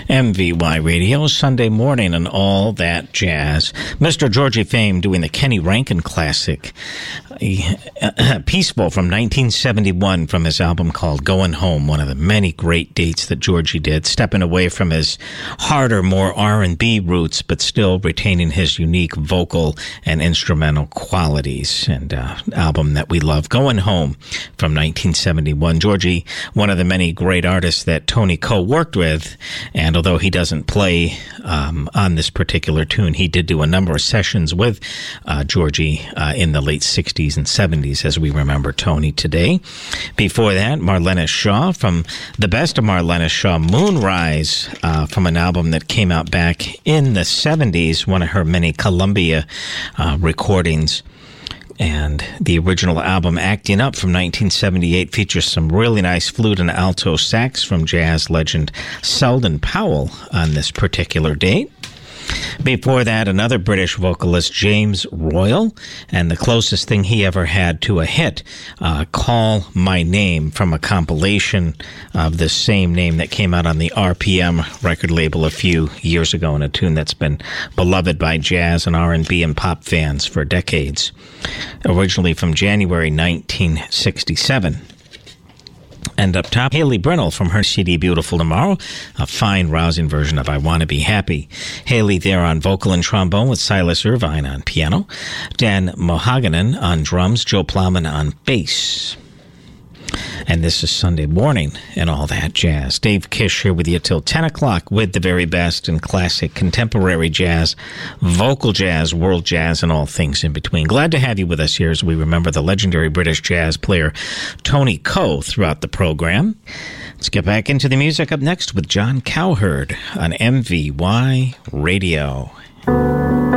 MVY Radio, Sunday morning and all that jazz. Mr. Georgie Fame doing the Kenny Rankin classic, Peaceful from 1971 from his album called Going Home, one of the many great dates that Georgie did, stepping away from his harder, more R&B roots, but still retaining his unique vocal and instrumental qualities, and album that we love, Going Home from 1971. Georgie, one of the many great artists that Tony Coe worked with, and although he doesn't play on this particular tune, he did do a number of sessions with Georgie in the late 60s and 70s, as we remember Tony today. Before that, Marlena Shaw from the best of Marlena Shaw, Moonrise, from an album that came out back in the 70s, one of her many Columbia recordings. And the original album, Acting Up, from 1978, features some really nice flute and alto sax from jazz legend Selden Powell on this particular date. Before that, another British vocalist, James Royal, and the closest thing he ever had to a hit, Call My Name, from a compilation of the same name that came out on the RPM record label a few years ago, in a tune that's been beloved by jazz and R&B and pop fans for decades. Originally from January 1967. And up top, Haley Brennell from her CD Beautiful Tomorrow, a fine, rousing version of I Want to Be Happy. Haley there on vocal and trombone with Silas Irvine on piano, Dan Mohaгаnen on drums, Joe Plowman on bass. And this is Sunday morning and all that jazz. Dave Kish here with you till 10 o'clock with the very best in classic contemporary jazz, vocal jazz, world jazz, and all things in between. Glad to have you with us here as we remember the legendary British jazz player Tony Coe throughout the program. Let's get back into the music up next with John Cowherd on MVY Radio.